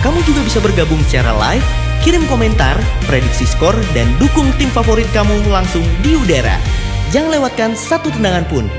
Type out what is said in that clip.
Kamu juga bisa bergabung secara live, kirim komentar, prediksi skor, dan dukung tim favorit kamu langsung di udara. Jangan lewatkan satu tendangan pun.